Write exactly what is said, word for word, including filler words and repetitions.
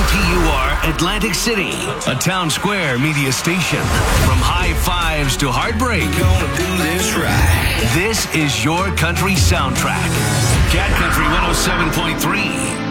T U R Atlantic City, a Town Square media station. From high fives to heartbreak, Gonna do this right. this is your country soundtrack. Cat Country one oh seven point three.